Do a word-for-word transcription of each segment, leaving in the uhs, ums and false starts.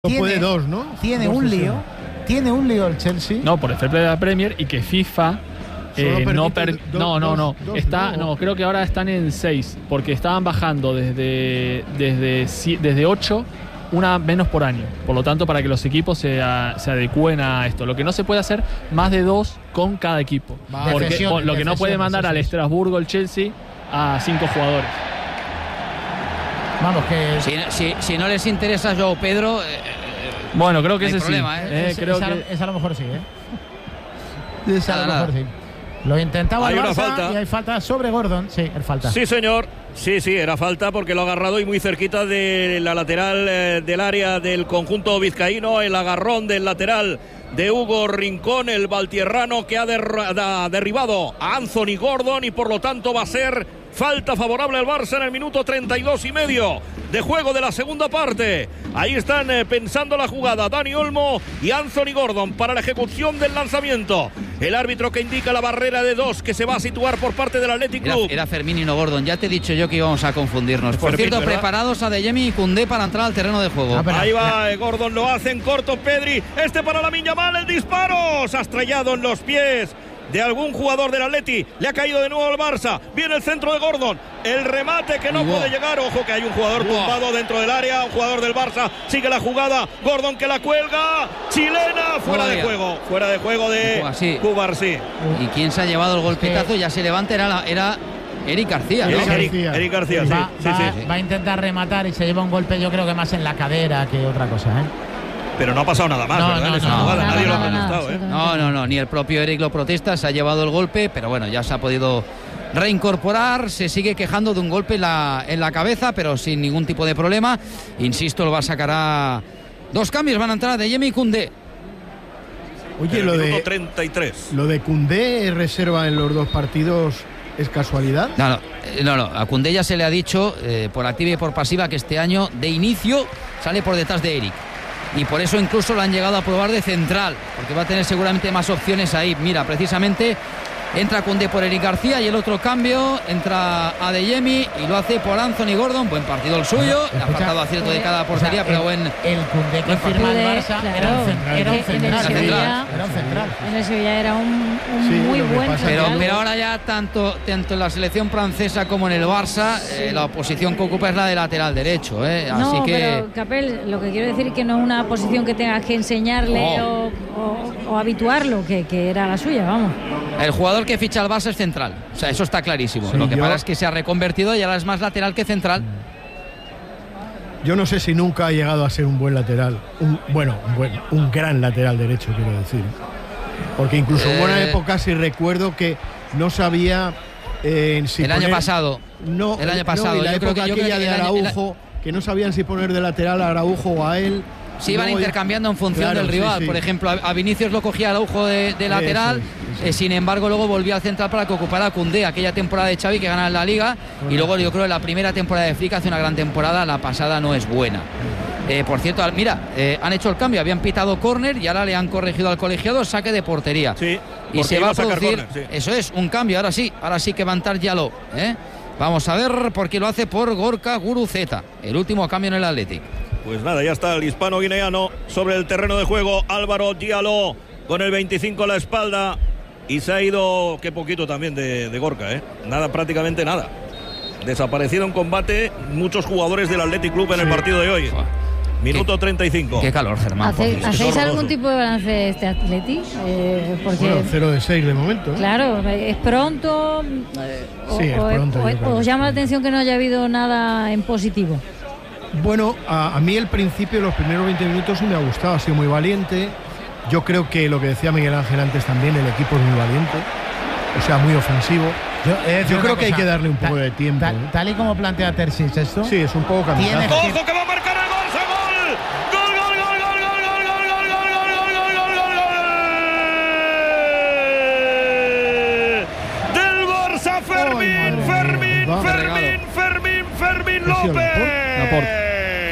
Tiene, puede dos, ¿no? Tiene dos un sesiones. lío. Tiene un lío el Chelsea. No, por el fair play de la Premier y que FIFA eh, no, per, do, no, no, no, dos, está, no. no, creo que ahora están en seis porque estaban bajando desde desde desde ocho, una menos por año. Por lo tanto, para que los equipos se, a, se adecúen a esto. Lo que no se puede hacer más de dos con cada equipo. Va, porque defesiones, lo que no puede mandar al sí, sí. Estrasburgo, el Chelsea, a cinco jugadores. Vamos, que Si, si, si no les interesa Joao Pedro, eh, Bueno, creo que no hay ese problema, sí. ¿eh? Eh, es, creo es, a, que... es a lo mejor sí, ¿eh? Es a Nada, lo mejor nada. sí. Lo intentaba Hay el una Barça falta. y hay falta sobre Gordon. Sí, el falta. Sí, señor. Sí, sí, era falta porque lo ha agarrado y muy cerquita de la lateral eh, del área del conjunto vizcaíno. El agarrón del lateral de Hugo Rincón, el valtierrano, que ha der- da- derribado a Anthony Gordon y por lo tanto va a ser falta favorable al Barça en el minuto treinta y dos y medio de juego de la segunda parte. Ahí están eh, pensando la jugada Dani Olmo y Anthony Gordon para la ejecución del lanzamiento. El árbitro que indica la barrera de dos que se va a situar por parte del Athletic era, Club. era Fermín y no Gordon. Ya te he dicho yo que íbamos a confundirnos. Por Fermín, cierto, ¿verdad? preparados Adeyemi y Koundé para entrar al terreno de juego. Ah, pero- Ahí va, eh, Gordon lo hace en corto, Pedri. Este para Lamine Yamal, el disparo. Se ha estrellado en los pies de algún jugador del Atleti. Le ha caído de nuevo al Barça. Viene el centro de Gordon. El remate que no Wow. puede llegar. Ojo que hay un jugador Wow. tumbado dentro del área. Un jugador del Barça. Sigue la jugada. Gordon que la cuelga. Chilena. Fuera de Fuera. juego. Fuera de juego de Cubarsí. Cubarsí. ¿Y quién se ha llevado el golpetazo? Ya se levanta, era, la- era Eric García, ¿no? Eric, Eric- García. Eric García, sí. Va, sí, va- sí. va a intentar rematar y se lleva un golpe, yo creo que más en la cadera que otra cosa, ¿eh? Pero no ha pasado nada más, No, ¿verdad? no, En esa no, jugada. nada, Nadie lo ha nada, nada, protestado, ¿eh? absolutamente. No, no, no, ni el propio Eric lo protesta, se ha llevado el golpe, pero bueno, ya se ha podido reincorporar, se sigue quejando de un golpe en la, en la cabeza, pero sin ningún tipo de problema. Insisto, lo va a sacar a dos cambios, van a entrar Adeyemi y Koundé. Oye, En lo el minuto de, treinta y tres. lo de Koundé reserva en los dos partidos, ¿es casualidad? No, no, eh, no, no, a Koundé ya se le ha dicho eh, por activa y por pasiva que este año de inicio sale por detrás de Eric. Y por eso incluso lo han llegado a probar de central, porque va a tener seguramente más opciones ahí. Mira, precisamente entra Koundé por Eric García y el otro cambio entra Adeyemi y lo hace por Anthony Gordon. Buen partido el suyo, le ha Escucha, faltado acierto de cada portería, O sea, pero el, buen... el Koundé que buen firma el partido. Barça Claro, era un central. Era un es que en el central. Sevilla- Era un central. En el Sevilla era un, un Sí, muy lo que buen pasa Pero, central. pero ahora ya tanto, tanto en la selección francesa como en el Barça, eh, la posición que ocupa es la de lateral derecho, ¿eh? Así No, que... pero Capel, lo que quiero decir es que no es una posición que tengas que enseñarle No. o, o- o habituarlo, que, que era la suya, vamos. El jugador que ficha al Barça es central, o sea, eso está clarísimo. Sí, Lo que yo- pasa es que se ha reconvertido y ahora es más lateral que central. Yo no sé si nunca ha llegado a ser un buen lateral. Un, bueno, un, buen, un gran lateral derecho, quiero decir. Porque incluso hubo una Eh. época, si recuerdo, que no sabía eh, si El año poner- pasado. No, El año no, pasado. y la Yo creo época que- yo creo aquella que de el año- el- Araujo, que no sabían si poner de lateral a Araujo o a él. Se iban Luego ya- intercambiando en función Claro, del sí, rival. sí. Por ejemplo, a, a Vinicius lo cogía Araujo de, de lateral, Eso es, eso eh, es. sin embargo luego volvió al central para que ocupara a Koundé, aquella temporada de Xavi que gana la Liga. Y luego yo creo que la primera temporada de Flick hace una gran temporada, la pasada no es buena. Eh, por cierto, al- mira, eh, han hecho el cambio, habían pitado córner y ahora le han corregido al colegiado saque de portería. Sí, Y porque se iba va a sacar producir, córner, sí. eso es, un cambio, ahora sí, ahora sí que va a entrar Diallo, ¿eh? Vamos a ver por qué lo hace por Gorka Guruceta, el último cambio en el Athletic. Pues nada, ya está el hispano guineano sobre el terreno de juego. Álvaro Diallo con el veinticinco a la espalda. Y se ha ido, qué poquito también de, de Gorka, ¿eh? Nada, prácticamente nada. Desaparecido en combate muchos jugadores del Athletic Club en el partido de hoy. Minuto treinta y cinco. Qué calor, Germán. por ¿Hace- Dios. ¿Hacéis horroroso. algún tipo de balance de este Atleti? Eh, porque, Bueno, cero de seis de momento. ¿eh? claro, es pronto. eh, o, Sí, es o- pronto, o- yo creo ¿Os que llama la sí. atención que no haya habido nada en positivo? Bueno, a, a mí el principio, los primeros veinte minutos sí me ha gustado, ha sido muy valiente. Yo creo que lo que decía Miguel Ángel antes también, el equipo es muy valiente, o sea, muy ofensivo. Yo, he de decir Yo una creo que hay cosa. que darle un poco Ta- de tiempo, ta- ¿eh? Tal y como plantea Terzic esto. Sí, es un poco Tiene- cambiado. ¡Ojo que va a marcar el Barça! ¡Gol! ¡Gol, gol, gol, gol, gol, gol, gol, gol, gol, gol, gol, gol, gol, gol! ¡Del Barça, Fermín, Ay, Fermín, madre mía. Fermín, Fermín, Fermín Ha sido López! Laporte.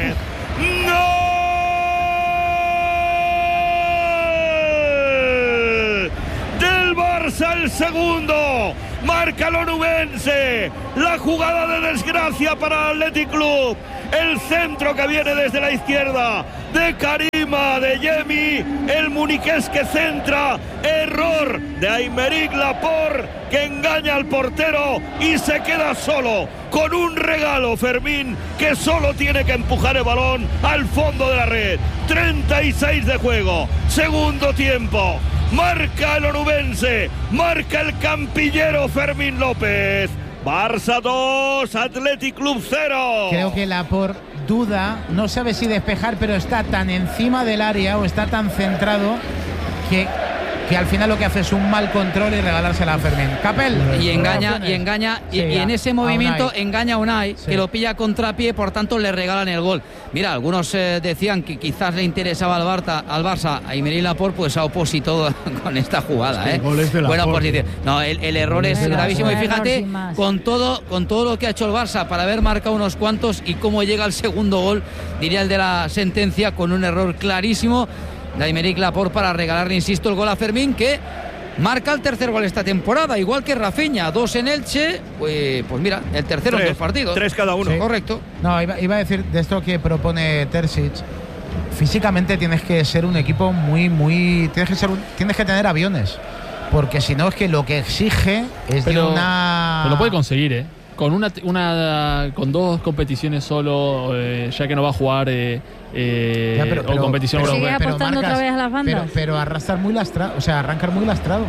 ¡Gol! Del Barça el segundo. Marca el onubense. La jugada de desgracia para el Athletic Club. el centro que viene desde la izquierda de Karima Adeyemi, el muniqués que centra, error de Aymeric Laporte, que engaña al portero y se queda solo con un regalo, Fermín, que solo tiene que empujar el balón al fondo de la red. treinta y seis de juego, segundo tiempo, marca el onubense, marca el campillero Fermín López. Barça dos, Athletic Club cero. Creo que Laporte duda, no sabe si despejar, pero está tan encima del área o está tan centrado que, que al final lo que hace es un mal control y regalársela a Fermín. Capel. Y engaña, y engaña, y, Sí, y en ese movimiento Unai. engaña a Unai, Sí. que lo pilla a contrapié, por tanto le regalan el gol. Mira, algunos eh, decían que quizás le interesaba al Barça, al Barça a Aymeric Laporte, pues ha opositado con esta jugada. Es que ¿eh? el gol es de Buena Laporte. oposición. No, el, el error es Bueno, gravísimo. Y error fíjate, sin más. con todo, con todo lo que ha hecho el Barça para haber marcado unos cuantos y cómo llega el segundo gol, diría el de la sentencia, con un error clarísimo de Aymeric Laporte para regalarle, insisto, el gol a Fermín, que marca el tercer gol esta temporada, igual que Rafinha, dos en Elche, pues, pues mira, el tercero en Tres, dos partidos. tres cada uno. Sí. Correcto. No, iba, iba a decir de esto que propone Terzic. Físicamente tienes que ser un equipo muy, muy. Tienes que ser, un- tienes que tener aviones. Porque si no es que lo que exige es Pero, de una. pero lo puede conseguir, ¿eh? Con una, una con dos competiciones solo, eh, ya que no va a jugar eh, eh, Ya, pero- o pero- competición pero europea. sigue apostando otra vez a las bandas. Pero, pero arrastrar muy lastrado, o sea, arrancar muy lastrado.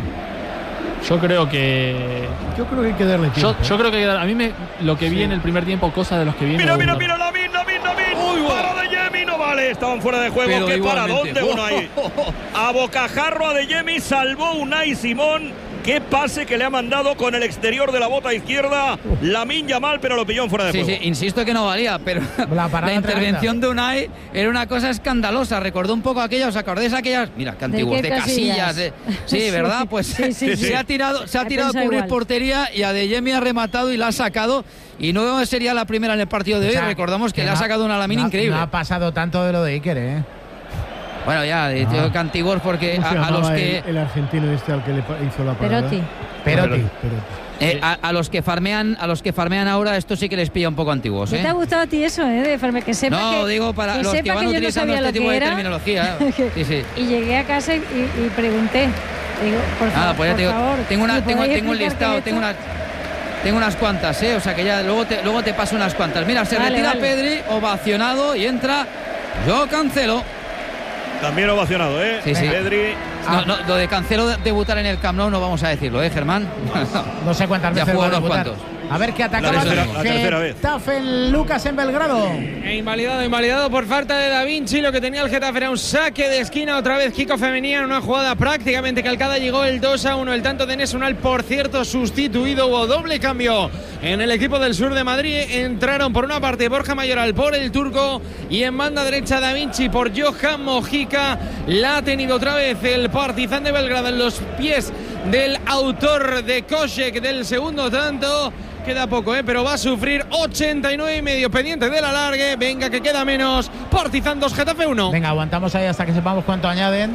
Yo creo que Yo creo que hay que darle yo, tiempo. yo creo que a mí me lo que vi en el primer tiempo, cosas de los que vi. Mira, me mira, gustan. mira, Lamin, Lamin, Lamin. Para de Yemi, no vale. Estaban fuera de juego. Pero ¿Qué para igualmente. dónde uno ahí? A bocajarro a de Yemi, salvó Unai Simón. Qué pase que le ha mandado con el exterior de la bota izquierda. Lamin Yamal, pero lo pilló en fuera de Sí, juego. sí, insisto que no valía, pero La la, parada intervención de Unai era una cosa escandalosa. Recordó un poco aquella, ¿os acordáis aquellas? Mira, qué antiguos, de Iker Casillas. Casillas. de- sí, Sí, ¿verdad? Pues sí, sí, se sí. ha tirado, se ha He tirado a pensado cubrir igual. portería y a De Jemi ha rematado y la ha sacado. Y no sería la primera en el partido de O hoy. sea, Recordamos que, le no ha sacado una Lamin no ha- increíble. No ha pasado tanto de lo de Iker, ¿eh? Bueno, ya, de No. que antiguos porque ¿Cómo se a, a los llamaba que el, el argentino este al que le pa- hizo la parada? Perotti. Perotti. Perotti. eh, a, a los que farmean, a los que farmean ahora, esto sí que les pilla un poco antiguos, ¿Qué ¿eh? te ha gustado a ti eso, eh? De Ferme? Que sepa No, que, digo para que los que sepa van yo no utilizando sabía este lo tipo que de era. terminología. Sí, sí. Y llegué a casa y, y pregunté. Digo, por, fa- Ah, pues ya por te digo, favor, tengo, una, ¿me tengo, podéis tengo un explicar listado, qué es tengo esto? unas, tengo unas cuantas, ¿eh? O sea que ya luego te, luego te paso unas cuantas. Mira, se Vale, retira vale. Pedri, ovacionado y entra Yo Cancelo. También ovacionado, ¿eh? Sí, sí. Pedri. No, no, lo de Cancelo de- debutar en el Camp Nou no vamos a decirlo, ¿eh, Germán? No sé cuántas Ya veces jugó va a unos debutar. cuantos. A ver qué atacaba La tercera- la tercera vez. Getafe en Lucas en Belgrado. E invalidado, invalidado por falta de Da Vinci. Lo que tenía el Getafe era un saque de esquina. Otra vez Kiko Femenía en una jugada prácticamente calcada. Llegó el dos a uno. El tanto de Nesunal, por cierto, sustituido. Hubo doble cambio en el equipo del sur de Madrid. Entraron por una parte Borja Mayoral por el turco. Y en banda derecha Da Vinci por Johan Mojica. La ha tenido otra vez el Partizan de Belgrado en los pies del autor de Kosek del segundo tanto. Queda poco, ¿eh? Pero va a sufrir ochenta y nueve y medio pendiente del alargue. Venga, que queda menos. Partizan dos, Getafe uno. Venga, aguantamos ahí hasta que sepamos cuánto añaden.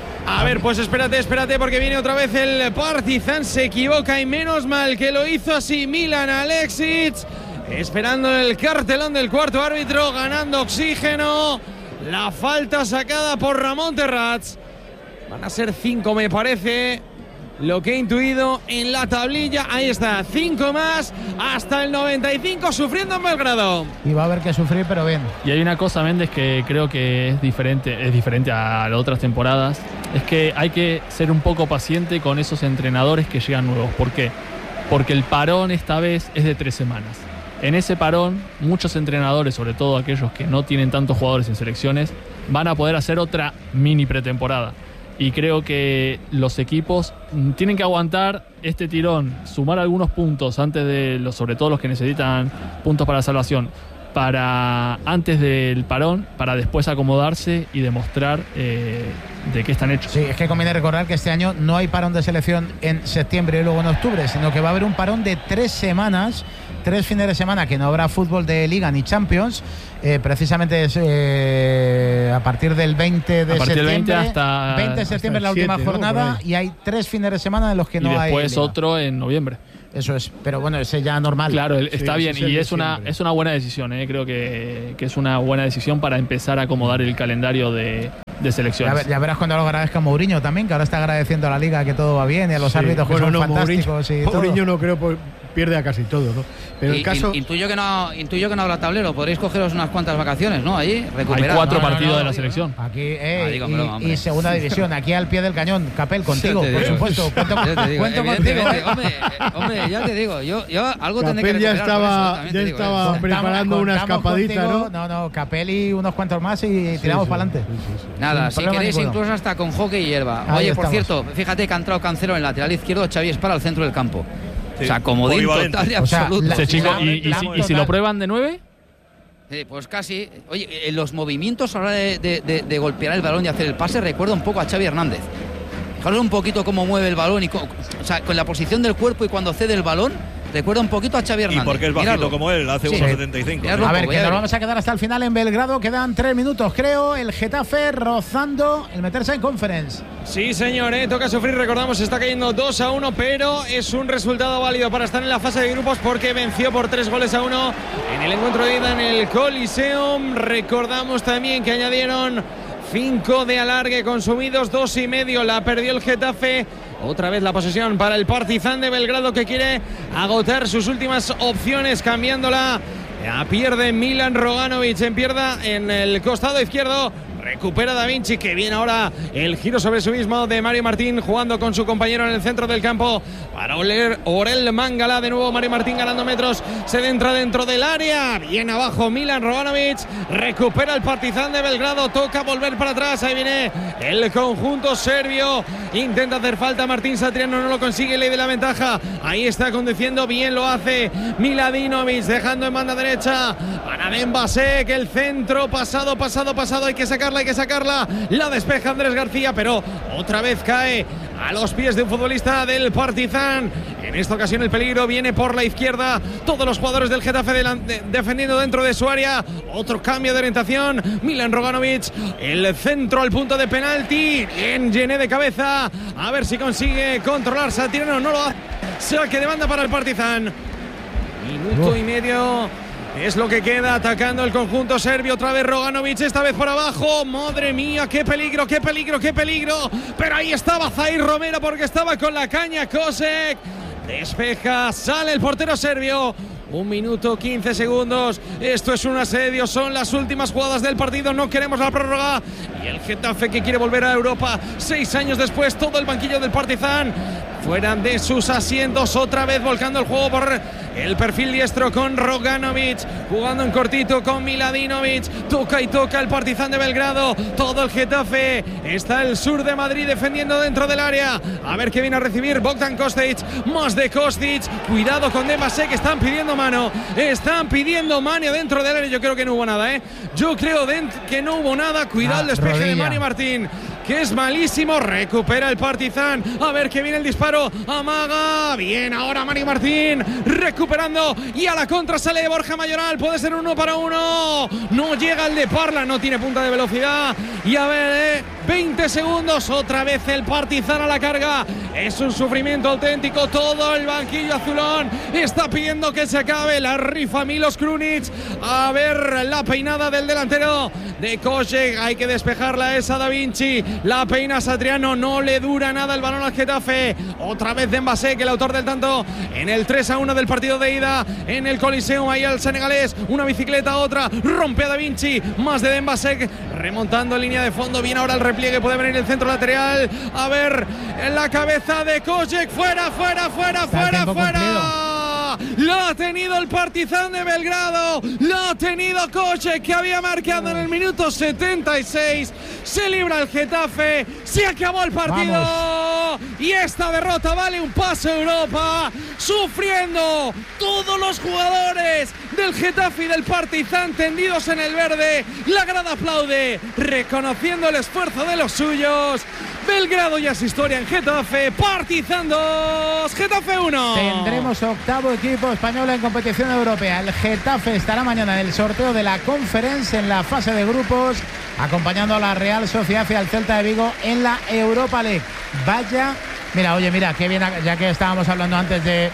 A ver, pues espérate, espérate, porque viene otra vez el Partizan. Se equivoca y menos mal que lo hizo así Milan Alexic. Esperando el cartelón del cuarto árbitro, ganando oxígeno. La falta sacada por Ramón Terrats. Van a ser cinco, me parece. Lo que he intuido en la tablilla. Ahí está, cinco más hasta el noventa y cinco, sufriendo en Belgrado. Y va a haber que sufrir, pero bien. Y hay una cosa, Méndez, que creo que es diferente, es diferente a las otras temporadas. Es que hay que ser un poco paciente con esos entrenadores que llegan nuevos. ¿Por qué? Porque el parón esta vez es de tres semanas. En ese parón, muchos entrenadores, sobre todo aquellos que no tienen tantos jugadores en selecciones, van a poder hacer otra mini pretemporada. Y creo que los equipos mm, tienen que aguantar este tirón, sumar algunos puntos antes de los, sobre todo los que necesitan puntos para la salvación, para antes del parón, para después acomodarse y demostrar eh, de qué están hechos. Sí, es que conviene recordar que este año no hay parón de selección en septiembre y luego en octubre, sino que va a haber un parón de tres semanas, tres fines de semana que no habrá fútbol de Liga ni Champions. Eh, precisamente es, eh, a partir del veinte de A partir del septiembre. veinte hasta- veinte de septiembre hasta la el última siete, ¿no? jornada Por ahí. y hay tres fines de semana en los que Y no hay. después Liga. otro en noviembre. Eso es, pero bueno, ese ya normal. Claro, está Sí, bien ese es y el es una, siempre. es una buena decisión, ¿eh? Creo que, que es una buena decisión para empezar a acomodar el calendario de, de Ya, selecciones. ver- ya verás cuando lo agradezca Mourinho también, que ahora está agradeciendo a la Liga que todo va bien y a los Sí. árbitros que Bueno, son no, fantásticos Mourinho, y todo. Mourinho no creo, pues, pierde a casi todo, ¿no? Pero Y- el caso... in- intuyo, que no, intuyo que no habrá tablero. Podréis cogeros unas cuantas vacaciones, ¿no? Allí, Hay recuperar. cuatro No, no, partidos no, de la digo, selección. Aquí, eh, Ah, digo, y, broma, hombre. y segunda división, aquí al pie del cañón. Capel, contigo, Ya te por digo. supuesto. Cuento, Ya te digo, cuento contigo. evidentemente, ¿eh? hombre, eh, hombre, ya te digo, yo, yo algo tendré que Capel ya recuperar por eso, estaba, también ya te digo, estaba ¿eh? Contamos- preparando una contamos escapadita, contigo. ¿no? No, no, Capel y unos cuantos más y tiramos sí. para adelante. Sí, sí, sí. Nada, Sin si problema queréis ninguno. incluso hasta con hockey y hierba. Ahí Oye, por estamos. cierto, fíjate que ha entrado Cancelo en el lateral izquierdo, Xavi es para el centro del campo. Sí, O sea, comodín polivalente. total y O sea, absoluto. la- Ese chico, la- y, y la- si, y si lo prueban de nueve, Sí, pues casi. Oye, en los movimientos a la hora de, de- de- de golpear el balón y hacer el pase, recuerda un poco a Xavi Hernández. Fijaros un poquito cómo mueve el balón y co- o sea, con la posición del cuerpo y cuando cede el balón, recuerda un poquito a Xavi Y Hernández. porque es bajito Miradlo. como él, hace Sí. uno setenta y cinco. Miradlo. A ver, Voy que a nos ver. vamos a quedar hasta el final en Belgrado. Quedan tres minutos, creo. El Getafe rozando el meterse en Conference. Sí, señor, ¿eh? Toca sufrir, recordamos, está cayendo dos a uno, pero es un resultado válido para estar en la fase de grupos porque venció por tres goles a uno en el encuentro de ida en el Coliseum. Recordamos también que añadieron cinco de alargue consumidos, dos y medio la perdió el Getafe. Otra vez la posesión para el Partizan de Belgrado que quiere agotar sus últimas opciones cambiándola. La pierde Milan Roganovic en pierda en el costado izquierdo. Recupera Da Vinci, que viene ahora el giro sobre su mismo de Mario Martín, jugando con su compañero en el centro del campo para Oler, Orel Mangala. De nuevo Mario Martín ganando metros, se entra dentro del área. Bien abajo Milan Roganovic, recupera el Partizan de Belgrado, toca volver para atrás. Ahí viene el conjunto serbio, intenta hacer falta Martín Satriano, no lo consigue, ley de la ventaja. Ahí está conduciendo, bien lo hace Miladinovic, dejando en banda derecha para Dembasek, el centro pasado, pasado, pasado, hay que sacarla, hay que sacarla, la despeja Andrés García, pero otra vez cae a los pies de un futbolista del Partizan. En esta ocasión el peligro viene por la izquierda, todos los jugadores del Getafe delan- de- defendiendo dentro de su área. Otro cambio de orientación, Milan Roganovic, el centro al punto de penalti, bien llené de cabeza, a ver si consigue controlar Satriano, no lo hace, saque de banda para el Partizan. Minuto y medio es lo que queda atacando el conjunto serbio. Otra vez Roganovic, esta vez por abajo. Madre mía, qué peligro, qué peligro, qué peligro. Pero ahí estaba Zair Romero porque estaba con la caña Kosek. Despeja, sale el portero serbio. Un minuto, quince segundos. Esto es un asedio, son las últimas jugadas del partido. No queremos la prórroga. Y el Getafe que quiere volver a Europa. Seis años después, todo el banquillo del Partizan fuera de sus asientos, otra vez volcando el juego por el perfil diestro con Roganovic, jugando en cortito con Miladinovic, toca y toca el Partizan de Belgrado, todo el Getafe, está el sur de Madrid defendiendo dentro del área, a ver qué viene a recibir Bogdan Kostic, más de Kostic, cuidado con Dembasek, que están pidiendo mano, están pidiendo mano dentro del área, yo creo que no hubo nada, ¿eh? yo creo que no hubo nada, cuidado Ah, el despeje rodilla. de Mario Martín, que es malísimo, recupera el Partizan, a ver que viene el disparo, amaga, bien ahora Mario Martín, recuperando y a la contra sale Borja Mayoral, puede ser uno para uno, no llega el de Parla, no tiene punta de velocidad y a ver, eh, veinte segundos, otra vez el Partizan a la carga, es un sufrimiento auténtico, todo el banquillo azulón está pidiendo que se acabe, la rifa Milos Krunic, a ver la peinada del delantero de Kosek, hay que despejarla esa Da Vinci, la peina Satriano, no le dura nada el balón al Getafe, otra vez Dembasek, el autor del tanto en el tres a uno del partido de ida en el Coliseum, ahí al senegalés, una bicicleta, otra, rompe a Da Vinci, más de Dembasek, remontando en línea de fondo, bien ahora el repliegue, puede venir el centro lateral, a ver, en la cabeza de Kosek, fuera, fuera, fuera, Está el fuera, tiempo fuera. cumplido. Lo ha tenido el Partizan de Belgrado, lo ha tenido Kosek, que había marcado en el minuto setenta y seis. Se libra el Getafe, se acabó el partido. Vamos. Y esta derrota vale un pase a Europa, sufriendo todos los jugadores del Getafe y del Partizan tendidos en el verde. La grada aplaude, reconociendo el esfuerzo de los suyos. Belgrado ya es historia en Getafe, Partizan dos, Getafe uno. Tendremos octavo equipo español en competición europea. El Getafe estará mañana en el sorteo de la Conference en la fase de grupos, acompañando a la Real Sociedad y al Celta de Vigo en la Europa League. Vaya, mira, oye, mira, qué bien, ya que estábamos hablando antes de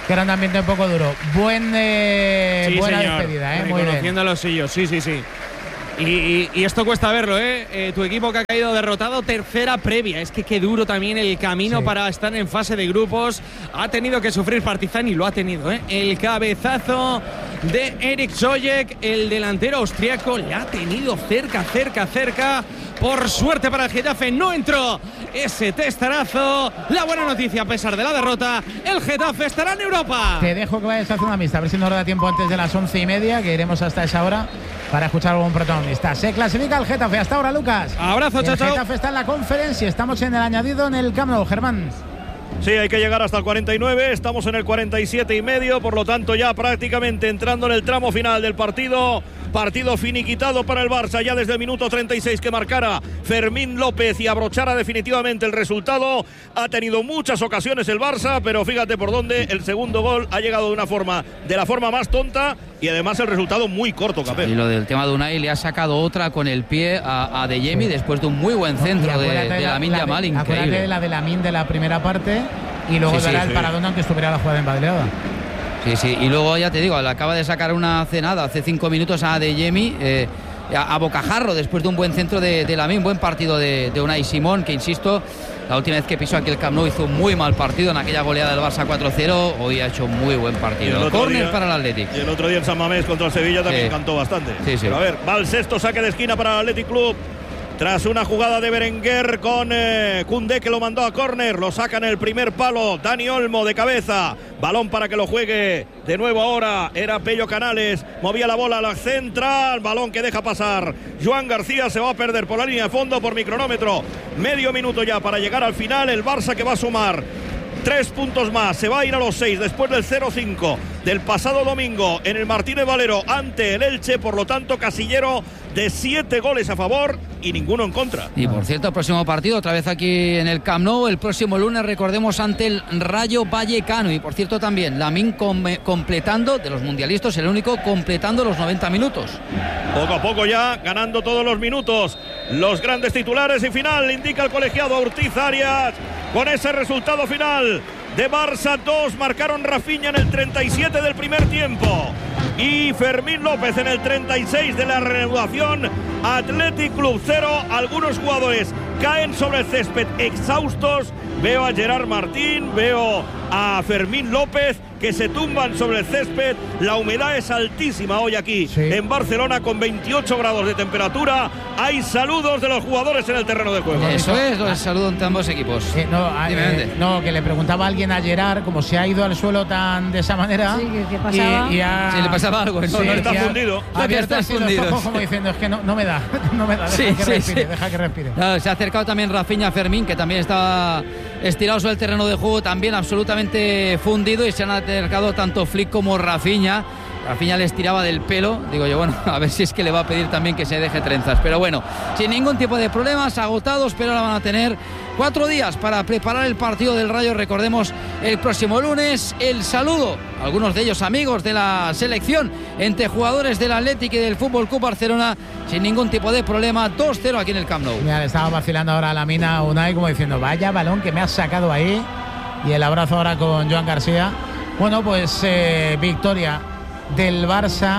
que era un ambiente un poco duro. Buen, eh, Sí, buena señor. despedida, ¿eh? Muy bien. Reconociendo a los suyos, sí, sí, sí. Y, y- y esto cuesta verlo, ¿eh? Eh, Tu equipo que ha caído derrotado, tercera previa. Es que qué duro también el camino Sí. para estar en fase de grupos. Ha tenido que sufrir Partizan y lo ha tenido, ¿eh? El cabezazo de Erik Zojek, el delantero austriaco, le ha tenido cerca, cerca, cerca. Por suerte para el Getafe no entró ese testarazo. La buena noticia, a pesar de la derrota, el Getafe estará en Europa. Te dejo que vayas a hacer una mista, a ver si nos da tiempo antes de las once y media, que iremos hasta esa hora para escuchar a algún protagonista. Se clasifica el Getafe. Hasta ahora, Lucas. Abrazo, El chao, chao. Getafe está en la conferencia. Estamos en el añadido en el Camp Nou, Germán. Sí, hay que llegar hasta el cuarenta y nueve, estamos en el cuarenta y siete y medio, por lo tanto ya prácticamente entrando en el tramo final del partido. Partido finiquitado para el Barça ya desde el minuto treinta y seis que marcara Fermín López y abrochara definitivamente el resultado. Ha tenido muchas ocasiones el Barça, pero fíjate por dónde el segundo gol ha llegado de una forma, de la forma más tonta y además el resultado muy corto, Capel. Y lo del tema de Unai, le ha sacado otra con el pie a, a Adeyemi Sí. después de un muy buen centro Y de, acuérdate de la- Lamine la de- Yamal, Acuérdate increíble. de la de Lamine de la primera parte y luego Sí, sí, dará el sí. paradón aunque estuviera la jugada embadleada. Sí, sí, y luego ya te digo, le acaba de sacar una cenada hace cinco minutos a Adeyemi, eh, a, a bocajarro después de un buen centro de, de Lamine, buen partido de, de Unai Simón, que insisto, la última vez que pisó aquí el Camp Nou hizo un muy mal partido en aquella goleada del Barça cuatro cero, hoy ha hecho un muy buen Y el partido. otro Córner día- para el Athletic. Y el otro día en San Mamés contra el Sevilla también Sí. cantó bastante. Sí, sí. Pero a ver, va el sexto saque de esquina para el Athletic Club. Tras una jugada de Berenguer con eh, Koundé, que lo mandó a córner, lo saca en el primer palo Dani Olmo de cabeza, balón para que lo juegue de nuevo ahora, era Pello Canales, movía la bola a la central, balón que deja pasar Joan García, se va a perder por la línea de fondo por mi cronómetro, medio minuto ya para llegar al final, el Barça que va a sumar tres puntos más, se va a ir a los seis después del cero cinco del pasado domingo en el Martínez Valero ante el Elche, por lo tanto casillero de siete goles a favor y ninguno en contra. Y por cierto, el próximo partido otra vez aquí en el Camp Nou, el próximo lunes, recordemos, ante el Rayo Vallecano. Y por cierto también, Lamine com completando, de los mundialistas, el único completando los noventa minutos. Poco a poco ya ganando todos los minutos, los grandes titulares y final, indica el colegiado Ortiz Arias, con ese resultado final de Barça dos, marcaron Rafinha en el treinta y siete del primer tiempo y Fermín López en el treinta y seis de la reanudación. Athletic Club cero, algunos jugadores caen sobre el césped exhaustos, veo a Gerard Martín, veo a Fermín López que se tumban sobre el césped, la humedad es altísima hoy aquí Sí. en Barcelona con veintiocho grados de temperatura, hay saludos de los jugadores en el terreno de juego. Eso es, los saludo entre ambos equipos. Eh, no, a- Dime, eh, Méndez. no, que le preguntaba a alguien a Gerard como se ha ido al suelo tan de esa manera. Sí, que- que pasaba. Y, y ha- Sí, le pasaba algo, ¿no? No, no está y ha- fundido. ha abierto No, que así está los fundido. ojos como diciendo, es que no, no me da, no me da, deja Sí, que sí, respire, sí. deja que respire. Claro, se ha acercado también Rafinha Fermín, que también estaba estirado sobre el terreno de juego, también absolutamente fundido, y se han acercado tanto Flick como Rafinha. Rafinha les tiraba del pelo, digo yo, bueno, a ver si es que le va a pedir también que se deje trenzas, pero bueno, sin ningún tipo de problemas, agotados, pero ahora van a tener cuatro días para preparar el partido del Rayo, recordemos, el próximo lunes. El saludo, algunos de ellos amigos de la selección, entre jugadores del Athletic y del Fútbol Club Barcelona, sin ningún tipo de problema, dos cero aquí en el Camp Nou. Mira, le estaba vacilando ahora a la mina Unai como diciendo, vaya balón que me has sacado ahí. Y el abrazo ahora con Joan García. Bueno, pues eh, victoria del Barça.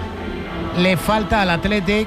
Le falta al Athletic.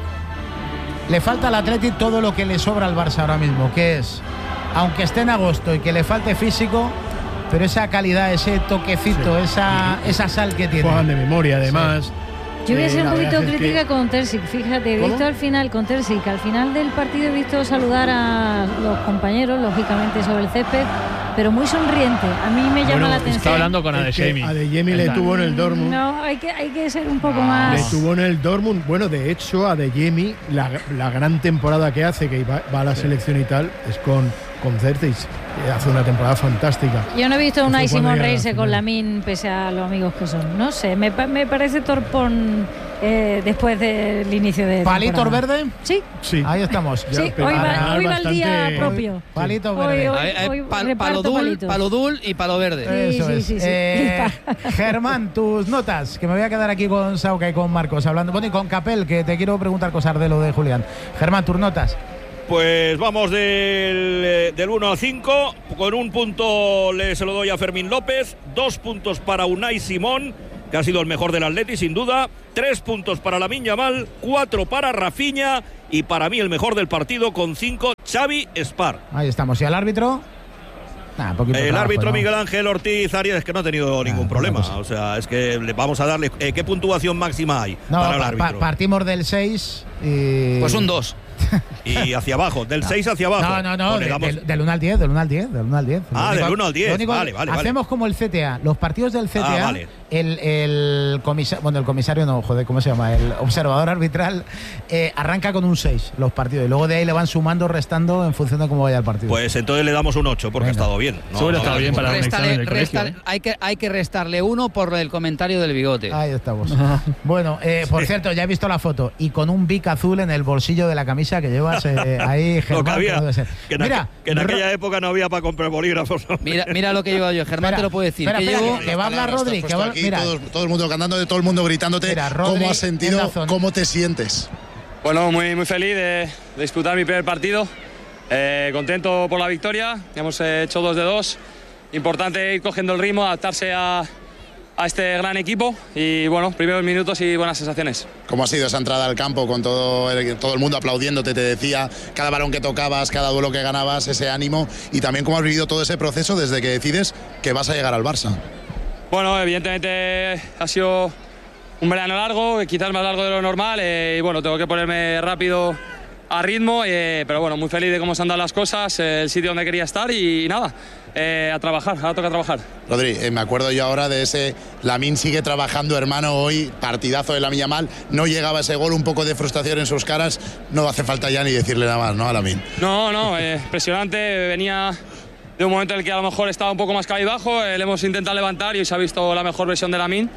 Le falta al Athletic todo lo que le sobra al Barça ahora mismo, que es, aunque esté en agosto y que le falte físico, pero esa calidad, ese toquecito, esa, esa sal que tiene. Juegan de memoria, además. Yo voy a Eh, ser un la poquito verdad es que- crítica con Terzic, fíjate, he ¿Cómo? visto al final con Terzic, al final del partido he visto saludar a los compañeros, lógicamente sobre el césped, pero muy sonriente, a mí me llama Bueno, la está atención. Está hablando con Es que Adeyemi. Adeyemi le tuvo en el Dortmund. No, hay que, hay que ser un poco Le más... tuvo en el Dortmund. Bueno, de hecho, Adeyemi, la, la gran temporada que hace, que va, va a la selección y tal, es con, con Certic. Eh, Hace una temporada fantástica. Yo no he visto a Unai Eso cuando Simón llega a la reírse con final. Lamine pese a los amigos que son. No sé, me, pa- me parece torpón eh, después del inicio de ¿Palitos temporada. verde? Sí, Sí. Ahí estamos. Ya, sí, pero hoy va, para hoy va el bastante- día propio. Palitos Hoy- verde. hoy- A ver, eh, hoy pal- reparto palo dul, palitos. palo dul y palo verde. Sí, Eso sí, es. sí, sí. Eh, Germán, tus notas, que me voy a quedar aquí con Sauca y con Marcos hablando. Bueno, y con Capel, que te quiero preguntar cosas de lo de Julián. Germán, tus notas. Pues vamos del, del uno al cinco. Con un punto le, se lo doy a Fermín López. Dos puntos para Unai Simón, que ha sido el mejor del Atleti sin duda. Tres puntos para Lamine Yamal. Cuatro para Rafinha. Y para mí el mejor del partido con cinco, Xavi Espar. Ahí estamos. ¿Y al árbitro? Nah, el trabajo, árbitro, ¿no? Miguel Ángel Ortiz Arias, es que no ha tenido nah, ningún problema. O sea, es que le vamos a darle... Eh, ¿Qué puntuación máxima hay no, para el pa, árbitro? Pa, partimos del seis y... Pues un dos. Y hacia abajo, del no. seis hacia abajo. No, no, no, de, damos... del, del uno al diez, del uno al diez, del uno al diez. Ah, único, del uno al diez, único, vale, vale. Hacemos vale. como el C T A, los partidos del C T A, ah, vale. el, el comisario, bueno, el comisario no, joder, ¿cómo se llama? El observador arbitral eh, arranca con un seis los partidos y luego de ahí le van sumando, restando en función de cómo vaya el partido. Pues entonces le damos un ocho porque Venga. ha estado bien. No, Seguro no, estado no, bien para restale, un examen de restale, colegio, ¿eh? hay, que, hay que restarle uno por el comentario del bigote. Ahí estamos. Bueno, eh, por sí. cierto, ya he visto la foto y con un bic azul en el bolsillo de la camisa que llevas eh, ahí, Germán. Había, que, que, en mira, que en aquella época no había para comprar bolígrafos. Mira, mira lo que llevo yo, Germán espera, te lo puede decir. Espera, que espera, llevo... que, que va a hablar Rodri. Que va, aquí, mira, todo, todo el mundo cantando, todo el mundo gritándote. Mira, Rodri, ¿cómo has sentido? ¿Cómo te sientes? Bueno, muy, muy feliz de, de disputar mi primer partido. Eh, contento por la victoria. Hemos eh, hecho dos de dos. Importante ir cogiendo el ritmo, adaptarse a... a este gran equipo y bueno, primeros minutos y buenas sensaciones. ¿Cómo ha sido esa entrada al campo con todo el, todo el mundo aplaudiéndote? Te decía, cada balón que tocabas, cada duelo que ganabas, ese ánimo, y también cómo has vivido todo ese proceso desde que decides que vas a llegar al Barça. Bueno, evidentemente ha sido un verano largo, quizás más largo de lo normal, eh, y bueno, tengo que ponerme rápido a ritmo, eh, pero bueno, muy feliz de cómo se han dado las cosas, eh, el sitio donde quería estar y, y nada, eh, a trabajar, ahora toca trabajar. Rodri, eh, me acuerdo yo ahora de ese Lamine sigue trabajando, hermano, hoy, partidazo de Lamine Yamal, no llegaba ese gol, un poco de frustración en sus caras, no hace falta ya ni decirle nada más, ¿no, a Lamine? No, no, eh, impresionante, venía de un momento en el que a lo mejor estaba un poco más cabizbajo, eh, le hemos intentado levantar y hoy se ha visto la mejor versión de Lamine.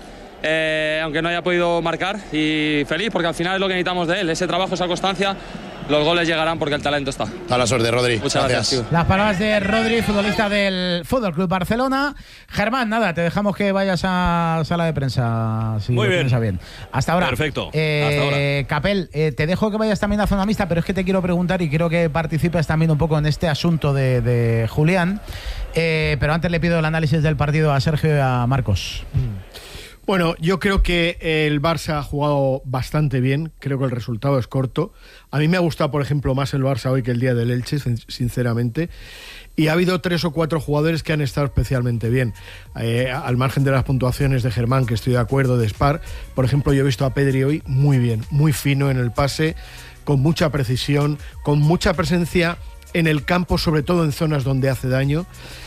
Eh, aunque no haya podido marcar, y feliz porque al final es lo que necesitamos de él, ese trabajo, esa constancia. Los goles llegarán porque el talento está. A la suerte, Rodri. Muchas gracias. gracias Las palabras de Rodri, futbolista del Fútbol Club Barcelona. Germán, nada, te dejamos que vayas a sala de prensa. Si Muy bien. Piensa bien. Hasta ahora. Perfecto. Eh, Hasta ahora. Capel, eh, te dejo que vayas también a zona mixta, pero es que te quiero preguntar y quiero que participes también un poco en este asunto de, de Julián. Eh, pero antes le pido el análisis del partido a Sergio y a Marcos. Mm. Bueno, yo creo que el Barça ha jugado bastante bien, creo que el resultado es corto. A mí me ha gustado, por ejemplo, más el Barça hoy que el día del Elche, sinceramente. Y ha habido tres o cuatro jugadores que han estado especialmente bien. Eh, al margen de las puntuaciones de Germán, que estoy de acuerdo, de Spar. Por ejemplo, yo he visto a Pedri hoy muy bien, muy fino en el pase, con mucha precisión, con mucha presencia en el campo, sobre todo en zonas donde hace daño.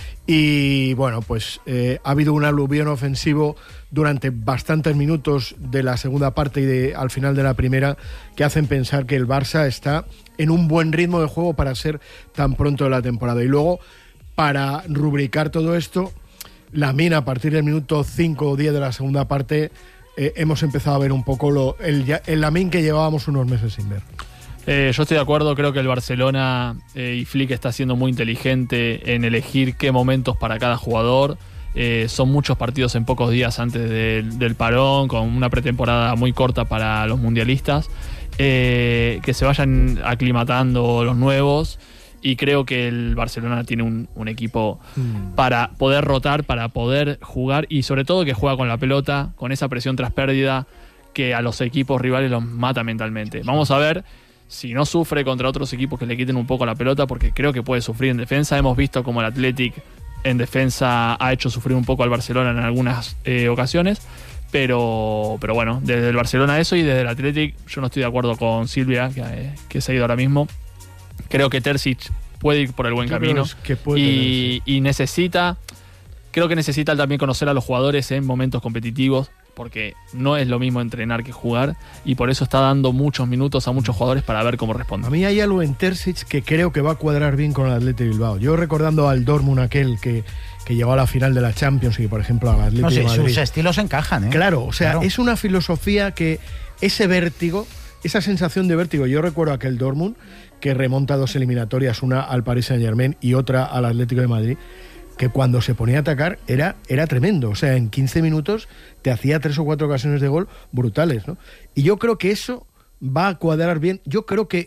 Y bueno, pues eh, ha habido un aluvión ofensivo durante bastantes minutos de la segunda parte y de, al final de la primera, que hacen pensar que el Barça está en un buen ritmo de juego para ser tan pronto de la temporada. Y luego, para rubricar todo esto, Lamine, a partir del minuto cinco o diez de la segunda parte, eh, hemos empezado a ver un poco lo, el, el Lamine que llevábamos unos meses sin ver. Eh, yo estoy de acuerdo, creo que el Barcelona eh, y Flick está siendo muy inteligente en elegir qué momentos para cada jugador. Eh, son muchos partidos en pocos días antes de, del parón, con una pretemporada muy corta para los mundialistas. Eh, que se vayan aclimatando los nuevos. Y creo que el Barcelona tiene un, un equipo mm. para poder rotar, para poder jugar y sobre todo que juega con la pelota, con esa presión tras pérdida que a los equipos rivales los mata mentalmente. Vamos a ver si no sufre contra otros equipos que le quiten un poco la pelota, porque creo que puede sufrir en defensa. Hemos visto como el Athletic en defensa ha hecho sufrir un poco al Barcelona en algunas eh, ocasiones, pero, pero bueno, desde el Barcelona eso, y desde el Athletic yo no estoy de acuerdo con Silvia, que, eh, que se ha ido ahora mismo. Creo que Terzic puede ir por el buen yo camino que puede y, tener, sí. y necesita, creo que necesita también conocer a los jugadores en momentos competitivos, porque no es lo mismo entrenar que jugar, y por eso está dando muchos minutos a muchos jugadores para ver cómo responden. A mí hay algo en Terzic que creo que va a cuadrar bien con el Athletic Bilbao. Yo recordando al Dortmund aquel que, que llegó a la final de la Champions y por ejemplo al Athletic no, sí, de Madrid. Sus estilos encajan, ¿eh? Claro, o sea, claro. Es una filosofía que ese vértigo, esa sensación de vértigo, yo recuerdo aquel Dortmund que remonta dos eliminatorias, una al Paris Saint-Germain y otra al Atlético de Madrid, que cuando se ponía a atacar era, era tremendo. O sea, en quince minutos te hacía tres o cuatro ocasiones de gol brutales, ¿no? Y yo creo que eso va a cuadrar bien. Yo creo que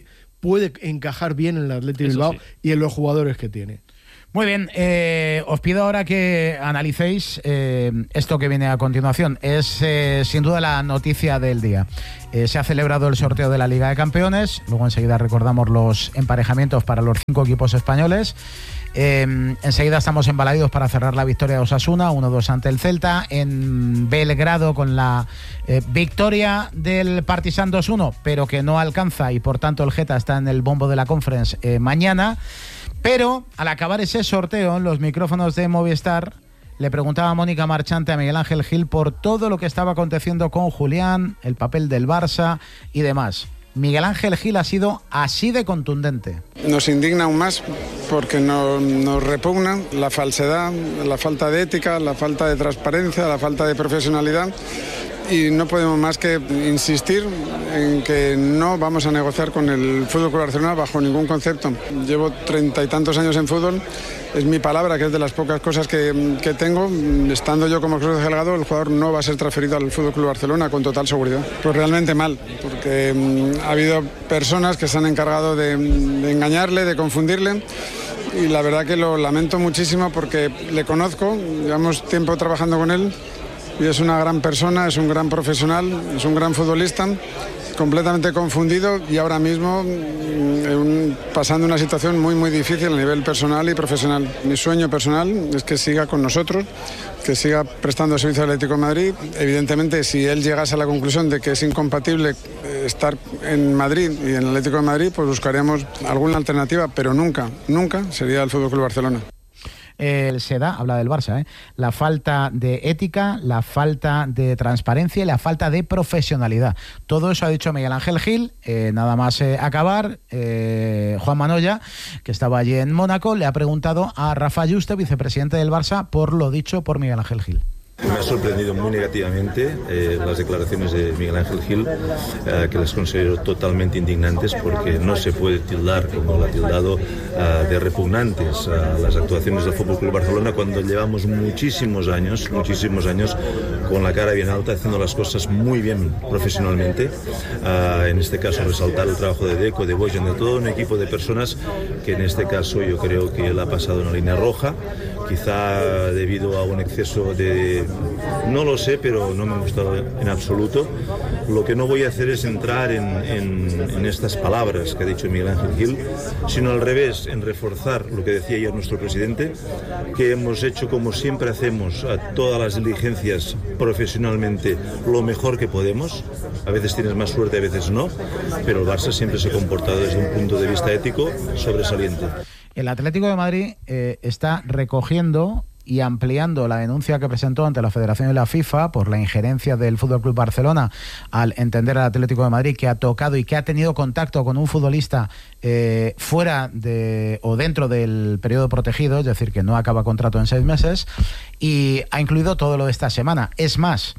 puede encajar bien en el Athletic Bilbao sí. y en los jugadores que tiene. Muy bien, eh, os pido ahora que analicéis eh, esto que viene a continuación. Es eh, sin duda la noticia del día. Eh, se ha celebrado el sorteo de la Liga de Campeones, luego enseguida recordamos los emparejamientos para los cinco equipos españoles. Eh, enseguida estamos embalaídos para cerrar la victoria de Osasuna, uno dos ante el Celta. En Belgrado con la eh, victoria del Partizan dos uno, pero que no alcanza y por tanto el Geta está en el bombo de la Conference eh, mañana. Pero al acabar ese sorteo, en los micrófonos de Movistar, le preguntaba a Mónica Marchante a Miguel Ángel Gil por todo lo que estaba aconteciendo con Julián, el papel del Barça y demás. Miguel Ángel Gil ha sido así de contundente. Nos indigna aún más porque nos, nos repugna la falsedad, la falta de ética, la falta de transparencia, la falta de profesionalidad. Y no podemos más que insistir en que no vamos a negociar con el F C Barcelona bajo ningún concepto. Llevo treinta y tantos años en fútbol, es mi palabra, que es de las pocas cosas que, que tengo. Estando yo como Cruz Delgado, el jugador no va a ser transferido al F C Barcelona con total seguridad. Pues realmente mal, porque um, ha habido personas que se han encargado de, de engañarle, de confundirle. Y la verdad que lo lamento muchísimo porque le conozco, llevamos tiempo trabajando con él. Y es una gran persona, es un gran profesional, es un gran futbolista, completamente confundido y ahora mismo un, pasando una situación muy muy difícil a nivel personal y profesional. Mi sueño personal es que siga con nosotros, que siga prestando servicio al Atlético de Madrid. Evidentemente, si él llegase a la conclusión de que es incompatible estar en Madrid y en el Atlético de Madrid, pues buscaríamos alguna alternativa, pero nunca, nunca sería el F C Barcelona. El SEDA habla del Barça, ¿eh? La falta de ética, la falta de transparencia y la falta de profesionalidad. Todo eso ha dicho Miguel Ángel Gil. Eh, nada más eh, acabar, eh, Juan Manoya, que estaba allí en Mónaco, le ha preguntado a Rafa Yuste, vicepresidente del Barça, por lo dicho por Miguel Ángel Gil. Me ha sorprendido muy negativamente eh, las declaraciones de Miguel Ángel Gil, eh, que las considero totalmente indignantes porque no se puede tildar, como lo ha tildado, eh, de repugnantes a las actuaciones del F C Barcelona cuando llevamos muchísimos años, muchísimos años con la cara bien alta, haciendo las cosas muy bien profesionalmente. Eh, en este caso resaltar el trabajo de Deco, de Bojan, de todo un equipo de personas que en este caso yo creo que él ha pasado una línea roja, quizá debido a un exceso de... no lo sé, pero no me ha gustado en absoluto. Lo que no voy a hacer es entrar en, en, en estas palabras que ha dicho Miguel Ángel Gil, sino al revés, en reforzar lo que decía ayer nuestro presidente, que hemos hecho como siempre hacemos a todas las diligencias profesionalmente lo mejor que podemos. A veces tienes más suerte, a veces no, pero el Barça siempre se ha comportado desde un punto de vista ético sobresaliente. El Atlético de Madrid eh, está recogiendo y ampliando la denuncia que presentó ante la Federación y la FIFA por la injerencia del F C Barcelona al entender al Atlético de Madrid que ha tocado y que ha tenido contacto con un futbolista eh, fuera de o dentro del periodo protegido, es decir, que no acaba contrato en seis meses, y ha incluido todo lo de esta semana. Es más,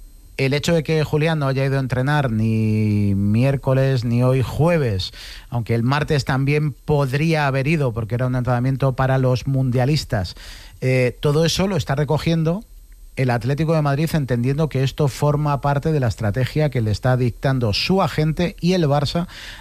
el hecho de que Julián no haya ido a entrenar ni miércoles ni hoy jueves, aunque el martes también podría haber ido porque era un entrenamiento para los mundialistas, eh, todo eso lo está recogiendo el Atlético de Madrid, entendiendo que esto forma parte de la estrategia que le está dictando su agente y el Barça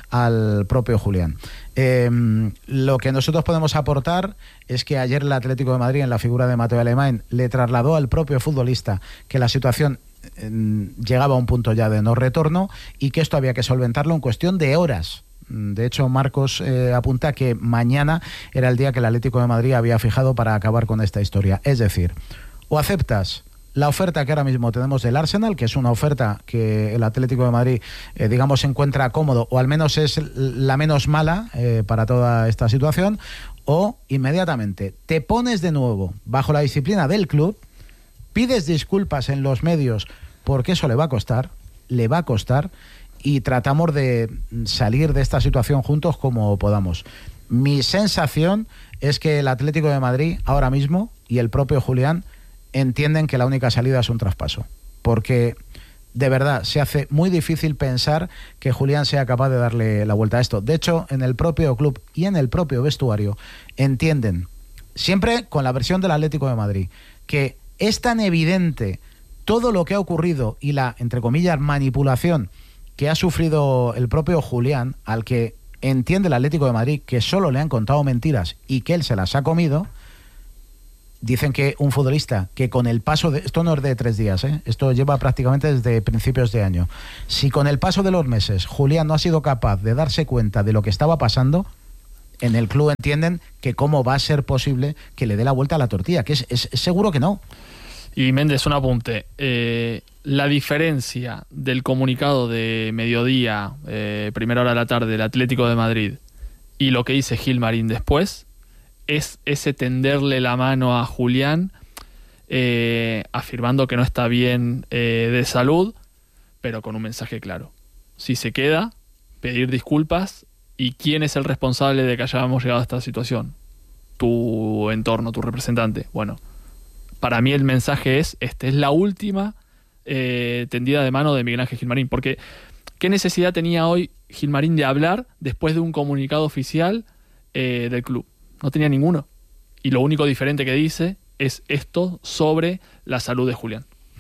al propio Julián. Eh, lo que nosotros podemos aportar es que ayer el Atlético de Madrid, en la figura de Mateo Alemán, le trasladó al propio futbolista que la situación llegaba a un punto ya de no retorno y que esto había que solventarlo en cuestión de horas. De hecho, Marcos eh, apunta que mañana era el día que el Atlético de Madrid había fijado para acabar con esta historia. Es decir, o aceptas la oferta que ahora mismo tenemos del Arsenal, que es una oferta que el Atlético de Madrid, eh, digamos, se encuentra cómodo, o al menos es la menos mala eh, para toda esta situación, o inmediatamente te pones de nuevo bajo la disciplina del club, pides disculpas en los medios porque eso le va a costar, le va a costar, y tratamos de salir de esta situación juntos como podamos. Mi sensación es que el Atlético de Madrid ahora mismo y el propio Julián entienden que la única salida es un traspaso, porque de verdad se hace muy difícil pensar que Julián sea capaz de darle la vuelta a esto. De hecho, en el propio club y en el propio vestuario entienden, siempre con la versión del Atlético de Madrid, que es tan evidente todo lo que ha ocurrido y la, entre comillas, manipulación que ha sufrido el propio Julián, al que entiende el Atlético de Madrid que solo le han contado mentiras y que él se las ha comido, dicen que un futbolista que con el paso de... Esto no es de tres días, ¿eh? Esto lleva prácticamente desde principios de año. Si con el paso de los meses Julián no ha sido capaz de darse cuenta de lo que estaba pasando, en el club entienden que cómo va a ser posible que le dé la vuelta a la tortilla, que es, es, es seguro que no. Y Méndez, un apunte. Eh, la diferencia del comunicado de mediodía, eh, primera hora de la tarde, del Atlético de Madrid, y lo que dice Gilmarín después, es ese tenderle la mano a Julián, eh, afirmando que no está bien eh, de salud, pero con un mensaje claro. Si se queda, pedir disculpas. ¿Y quién es el responsable de que hayamos llegado a esta situación? Tu entorno, tu representante. Bueno, para mí el mensaje es, esta es la última eh, tendida de mano de Miguel Ángel Gilmarín, porque ¿qué necesidad tenía hoy Gilmarín de hablar después de un comunicado oficial eh, del club? No tenía ninguno. Y lo único diferente que dice es esto sobre la salud de Julián.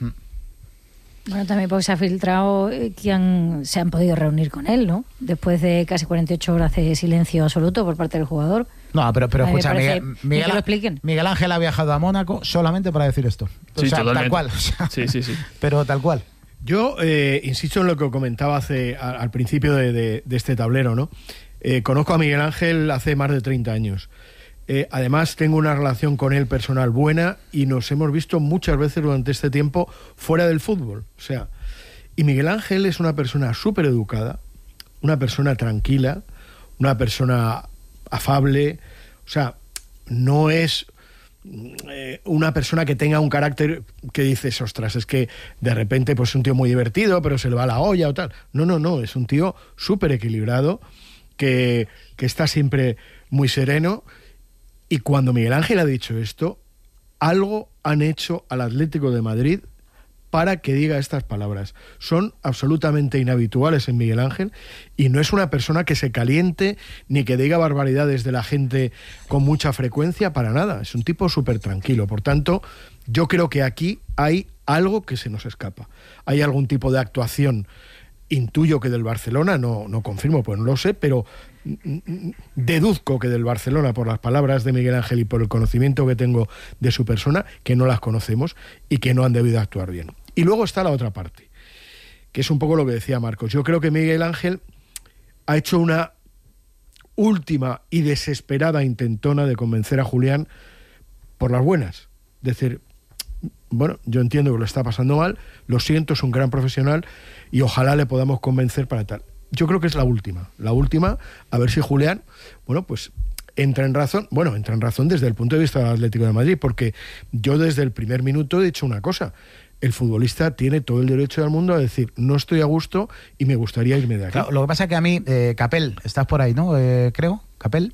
Bueno, también porque se ha filtrado que han, se han podido reunir con él, ¿no? Después de casi cuarenta y ocho horas de silencio absoluto por parte del jugador. No, pero, pero escucha, Miguel, Miguel, que lo expliquen. Miguel Ángel ha viajado a Mónaco solamente para decir esto. O sí, sea, totalmente. tal cual. O sea, sí, sí, sí. Pero tal cual. Yo eh, insisto en lo que comentaba hace, a, al principio de, de, de este tablero, ¿no? Eh, conozco a Miguel Ángel hace más de treinta años. Eh, además, tengo una relación con él personal buena y nos hemos visto muchas veces durante este tiempo fuera del fútbol. O sea, y Miguel Ángel es una persona súper educada, una persona tranquila, una persona afable. O sea, no es eh, una persona que tenga un carácter que dices, ostras, es que de repente pues es un tío muy divertido, pero se le va la olla o tal. No, no, no, es un tío súper equilibrado, que, que está siempre muy sereno. Y cuando Miguel Ángel ha dicho esto, algo han hecho al Atlético de Madrid para que diga estas palabras. Son absolutamente inhabituales en Miguel Ángel y no es una persona que se caliente ni que diga barbaridades de la gente con mucha frecuencia, para nada. Es un tipo súper tranquilo. Por tanto, yo creo que aquí hay algo que se nos escapa. Hay algún tipo de actuación, intuyo que del Barcelona, no, no confirmo, pues no lo sé, pero deduzco que del Barcelona, por las palabras de Miguel Ángel y por el conocimiento que tengo de su persona, que no las conocemos y que no han debido actuar bien. Y luego está la otra parte, que es un poco lo que decía Marcos. Yo creo que Miguel Ángel ha hecho una última y desesperada intentona de convencer a Julián por las buenas. Es decir, bueno, yo entiendo que lo está pasando mal, lo siento, es un gran profesional y ojalá le podamos convencer para tal. Yo creo que es la última, la última, a ver si Julián, bueno, pues entra en razón, bueno, entra en razón desde el punto de vista del Atlético de Madrid, porque yo desde el primer minuto he dicho una cosa: el futbolista tiene todo el derecho del mundo a decir, no estoy a gusto y me gustaría irme de aquí. Claro, lo que pasa es que a mí, eh, Capel, estás por ahí, ¿no? Eh, creo, Capel.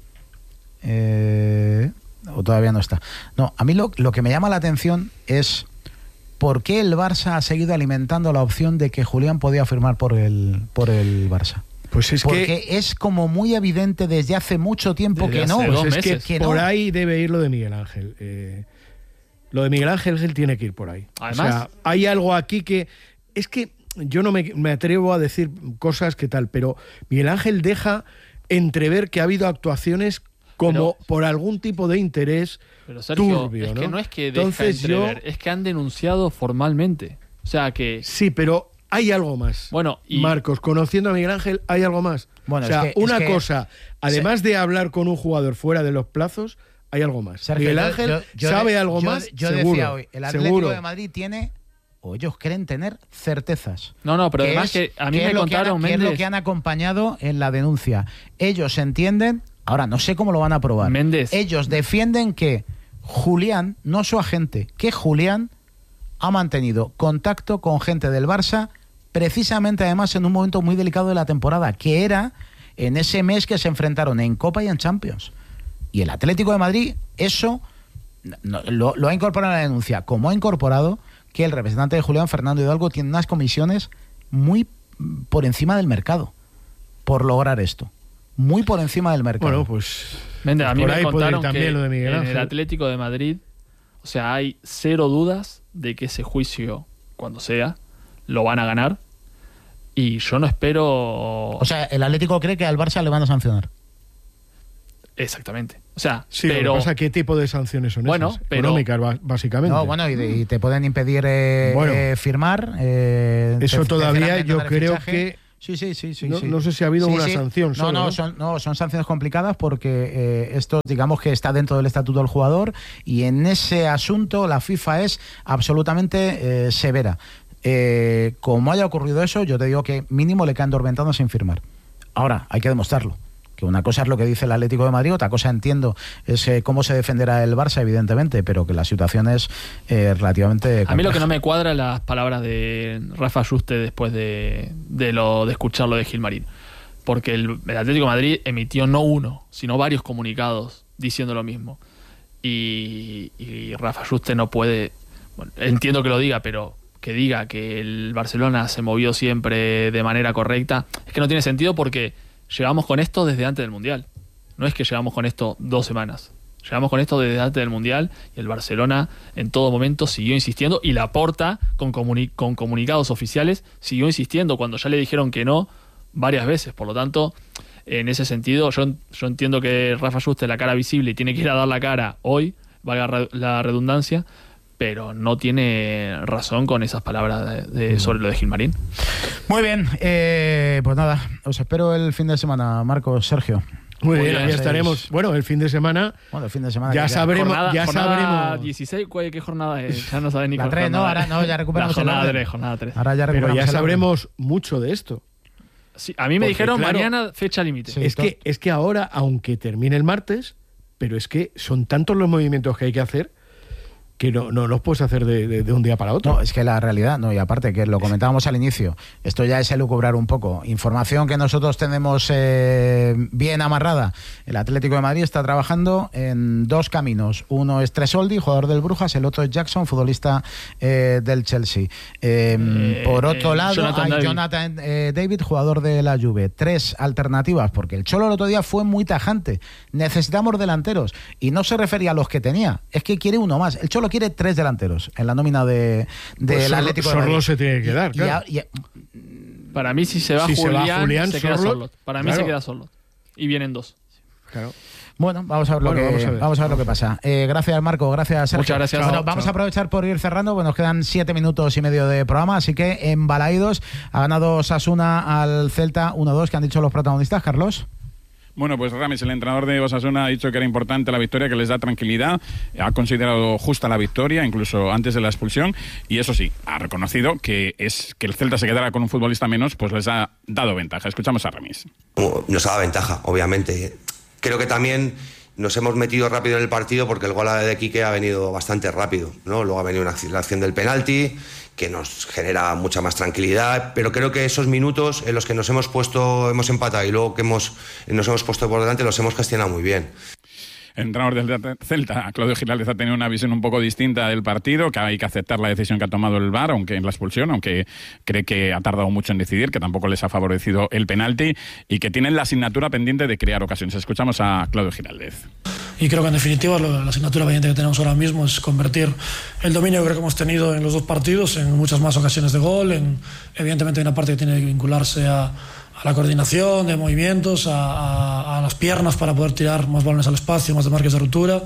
Eh, o todavía no está. No, a mí lo, lo que me llama la atención es por qué el Barça ha seguido alimentando la opción de que Julián podía firmar por el, por el Barça. Pues es Porque que es como muy evidente desde hace mucho tiempo Desde que no. hace dos pues es que, meses. que por no. ahí debe ir lo de Miguel Ángel. Eh, lo de Miguel Ángel él tiene que ir por ahí. Además, o sea, hay algo aquí que es que yo no me, me atrevo a decir cosas que tal, pero Miguel Ángel deja entrever que ha habido actuaciones como Pero- por algún tipo de interés Pero Sergio, turbio, es ¿no? que no es que deja Entonces yo- entrever, es que han denunciado formalmente. O sea que, Sí, pero hay algo más. bueno, y Marcos, conociendo a Miguel Ángel, hay algo más. Bueno, o sea, es que- una es que- cosa, además de hablar con un jugador fuera de los plazos, hay algo más. Sergio, Miguel yo- Ángel yo- yo sabe de- algo yo- más, Yo seguro, decía hoy, el Atlético seguro. de Madrid tiene, o ellos creen tener, certezas. no, no, pero Que además es- que a mí que me es lo que han- contaron, que es lo Méndez, que han acompañado en la denuncia. Ellos entienden, ahora no sé cómo lo van a probar. Méndez. Ellos defienden que Julián, no su agente, que Julián ha mantenido contacto con gente del Barça, precisamente además en un momento muy delicado de la temporada, que era en ese mes que se enfrentaron en Copa y en Champions. Y el Atlético de Madrid, eso no, lo, lo ha incorporado en la denuncia, como ha incorporado que el representante de Julián, Fernando Hidalgo, tiene unas comisiones muy por encima del mercado por lograr esto. Muy por encima del mercado. Bueno, pues Méndez, a mí por me ahí puede ir contaron también que lo de Miguel en Ángel. el Atlético de Madrid, o sea, hay cero dudas de que ese juicio, cuando sea, lo van a ganar. y yo no espero... O sea, el Atlético cree que al Barça le van a sancionar. Exactamente. O sea, sí, pero... lo que pasa, ¿qué tipo de sanciones son bueno, esas? Pero... Económicas, básicamente. No, bueno, y, de, y te pueden impedir eh, bueno, eh, firmar. Eh, eso te, todavía te yo creo fichaje. que... Sí, sí, sí, sí. No, sí. no sé si ha habido sí, una sí. sanción. Solo, no, no, ¿no? Son, no, son sanciones complicadas porque eh, esto, digamos que está dentro del estatuto del jugador y en ese asunto la FIFA es absolutamente eh, severa. Eh, como haya ocurrido eso, yo te digo que mínimo le caen dos ventanas sin firmar. Ahora, hay que demostrarlo. Que una cosa es lo que dice el Atlético de Madrid, otra cosa, entiendo, es eh, cómo se defenderá el Barça, evidentemente, pero que la situación es eh, relativamente compleja. A mí lo que no me cuadra las palabras de Rafa Juste después de, de, lo, de escuchar lo de Gilmarín. Porque el, el Atlético de Madrid emitió no uno, sino varios comunicados diciendo lo mismo. Y, y Rafa Juste no puede... Bueno, entiendo que lo diga, pero que diga que el Barcelona se movió siempre de manera correcta, es que no tiene sentido porque... Llegamos con esto desde antes del Mundial. No es que llegamos con esto dos semanas. Llegamos con esto desde antes del Mundial y el Barcelona en todo momento siguió insistiendo y Laporta con, comuni- con comunicados oficiales siguió insistiendo cuando ya le dijeron que no varias veces. Por lo tanto, en ese sentido, yo, yo entiendo que Rafa Juste la cara visible y tiene que ir a dar la cara hoy, valga la redundancia, pero no tiene razón con esas palabras de, de, sobre lo de Gilmarín. Muy bien, eh, pues nada, os espero el fin de semana, Marcos, Sergio. Muy bien, aquí estaremos. Bueno, el fin de semana. Bueno, el fin de semana. Ya sabremos. Jornada, ya jornada sabremos. dieciséis, ¿qué jornada es? Ya no sabes ni la cuál tres, jornada. no, ahora no, ya recuperamos la jornada el tres, jornada tres. Ahora ya Pero ya el sabremos mucho de esto. Sí, a mí me Porque, dijeron claro, mañana fecha límite. Sí, es que es que ahora, aunque termine el martes, pero es que son tantos los movimientos que hay que hacer que no, no los puedes hacer de, de, de un día para otro. No, es que la realidad, no, y aparte que lo comentábamos al inicio, esto ya es elucubrar un poco. Información que nosotros tenemos eh, bien amarrada. El Atlético de Madrid está trabajando en dos caminos. Uno es Tresoldi, jugador del Brujas, el otro es Jackson, futbolista eh, del Chelsea. Eh, eh, por otro eh, lado, Jonathan hay David. Jonathan eh, David, jugador de la Juve. Tres alternativas, porque el Cholo el otro día fue muy tajante. Necesitamos delanteros. Y no se refería a los que tenía, es que quiere uno más. El Cholo quiere tres delanteros en la nómina de, de pues el Atlético de Madrid. Solo se tiene que dar, y, claro. y, y, para mí si se va, si Julián, se, va Julián, se queda solo. Para mí claro. se queda solo. Y vienen dos. Claro. Bueno, vamos a ver, bueno, lo, que, vamos a ver. Vamos a ver lo que pasa. Eh, gracias, Marco. Gracias, Sergio. Muchas gracias. Bueno, chao, vamos chao. a aprovechar por ir cerrando. Bueno, nos quedan siete minutos y medio de programa, así que en Balaídos ha ganado Osasuna al Celta uno dos. ¿Qué han dicho los protagonistas, Carlos? Bueno, pues Ramis, el entrenador de Osasuna, ha dicho que era importante la victoria, que les da tranquilidad, ha considerado justa la victoria, incluso antes de la expulsión, y eso sí, ha reconocido que es que el Celta se quedara con un futbolista menos, pues les ha dado ventaja. Escuchamos a Ramis. Nos ha dado ventaja, obviamente. Creo que también nos hemos metido rápido en el partido porque el gol de Quique ha venido bastante rápido, ¿no? Luego ha venido una, la acción del penalti, que nos genera mucha más tranquilidad, pero creo que esos minutos en los que nos hemos puesto, hemos empatado y luego que hemos, nos hemos puesto por delante, los hemos gestionado muy bien. El entrenador del Celta, Claudio Giraldez, ha tenido una visión un poco distinta del partido, que hay que aceptar la decisión que ha tomado el V A R, aunque en la expulsión, aunque cree que ha tardado mucho en decidir, que tampoco les ha favorecido el penalti y que tienen la asignatura pendiente de crear ocasiones. Escuchamos a Claudio Giraldez. Y creo que en definitiva la asignatura pendiente que tenemos ahora mismo es convertir el dominio que creo que hemos tenido en los dos partidos en muchas más ocasiones de gol. En, evidentemente hay una parte que tiene que vincularse a, a la coordinación de movimientos, a, a, a las piernas para poder tirar más balones al espacio, más de marques de ruptura.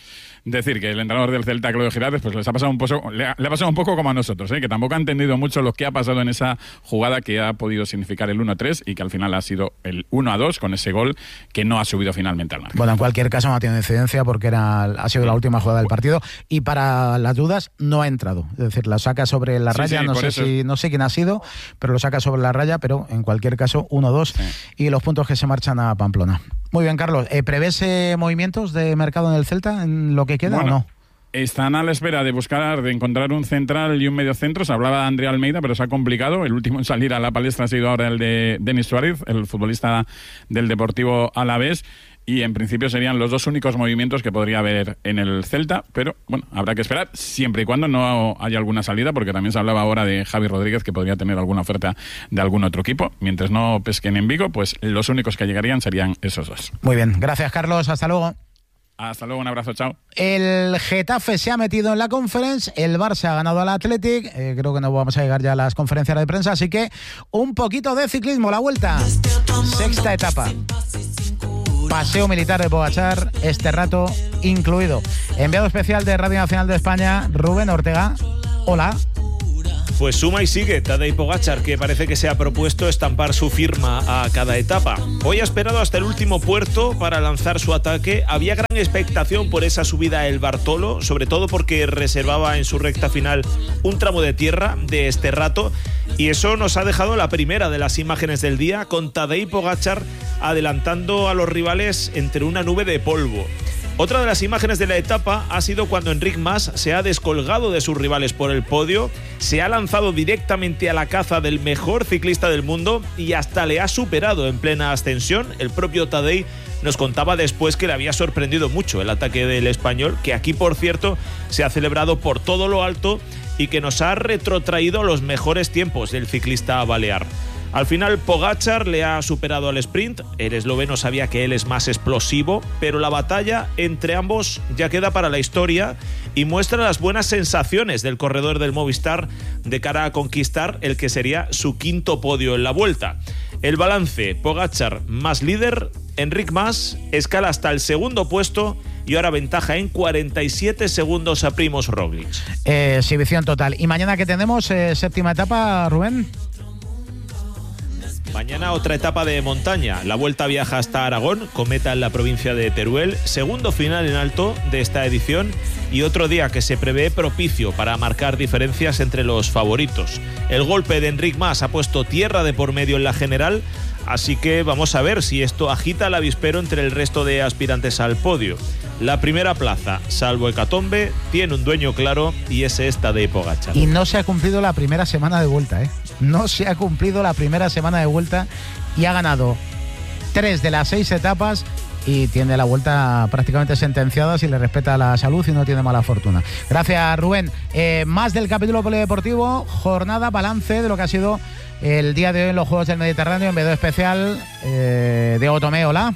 Decir que el entrenador del Celta, Claudio Giraldez, pues les ha pasado un poco, le ha, le ha pasado un poco como a nosotros, ¿eh? Que tampoco ha entendido mucho lo que ha pasado en esa jugada que ha podido significar el uno a tres y que al final ha sido el uno a dos con ese gol que no ha subido finalmente al margen. Bueno, en cualquier caso no ha tenido incidencia porque era, ha sido la última jugada del partido y para las dudas no ha entrado. Es decir, la saca sobre la raya, sí, sí, no sé si no sé quién ha sido, pero lo saca sobre la raya, pero en cualquier caso uno dos sí. Y los puntos que se marchan a Pamplona. Muy bien, Carlos. Eh, ¿Prevés eh, movimientos de mercado en el Celta en lo que queda bueno, o no? Están a la espera de buscar, de encontrar un central y un mediocentro. Se hablaba de Andrea Almeida, pero se ha complicado. El último en salir a la palestra ha sido ahora el de Denis Suárez, el futbolista del Deportivo Alavés. Y en principio serían los dos únicos movimientos que podría haber en el Celta, pero bueno, habrá que esperar siempre y cuando no haya alguna salida, porque también se hablaba ahora de Javi Rodríguez, que podría tener alguna oferta de algún otro equipo. Mientras no pesquen en Vigo, pues los únicos que llegarían serían esos dos. Muy bien, gracias Carlos, hasta luego. Hasta luego, un abrazo, chao. El Getafe se ha metido en la Conference, el Barça ha ganado al Athletic, eh, creo que no vamos a llegar ya a las conferencias de prensa, así que un poquito de ciclismo, la vuelta, sexta etapa. Paseo militar de Pogačar, este rato incluido. Enviado especial de Radio Nacional de España, Rubén Ortega. Hola. Pues suma y sigue Tadej Pogačar, que parece que se ha propuesto estampar su firma a cada etapa. Hoy ha esperado hasta el último puerto para lanzar su ataque. Había gran expectación por esa subida a El Bartolo, sobre todo porque reservaba en su recta final un tramo de tierra de este rato. Y eso nos ha dejado la primera de las imágenes del día, con Tadej Pogačar adelantando a los rivales entre una nube de polvo. Otra de las imágenes de la etapa ha sido cuando Enric Mas se ha descolgado de sus rivales por el podio, se ha lanzado directamente a la caza del mejor ciclista del mundo y hasta le ha superado en plena ascensión. El propio Tadej nos contaba después que le había sorprendido mucho el ataque del español, que aquí, por cierto, se ha celebrado por todo lo alto y que nos ha retrotraído los mejores tiempos del ciclista balear. Al final Pogačar le ha superado al sprint, el esloveno sabía que él es más explosivo, pero la batalla entre ambos ya queda para la historia y muestra las buenas sensaciones del corredor del Movistar de cara a conquistar el que sería su quinto podio en la Vuelta. El balance: Pogačar más líder, Enric Mas escala hasta el segundo puesto y ahora ventaja en cuarenta y siete segundos a Primož Roglič. Eh, exhibición total. ¿Y mañana qué tenemos? Eh, séptima etapa, Rubén. Mañana otra etapa de montaña. La Vuelta viaja hasta Aragón, con meta en la provincia de Teruel. Segundo final en alto de esta edición y otro día que se prevé propicio para marcar diferencias entre los favoritos. El golpe de Enric Mas ha puesto tierra de por medio en la general, así que vamos a ver si esto agita el avispero entre el resto de aspirantes al podio. La primera plaza, salvo hecatombe, tiene un dueño claro y ese es Tadej Pogačar. Y no se ha cumplido la primera semana de vuelta, ¿eh? No se ha cumplido la primera semana de vuelta y ha ganado tres de las seis etapas y tiene la vuelta prácticamente sentenciada si le respeta la salud y no tiene mala fortuna. Gracias, Rubén. Eh, más del capítulo polideportivo, jornada, balance de lo que ha sido el día de hoy en los Juegos del Mediterráneo, enviado especial eh, de Otomé. Hola.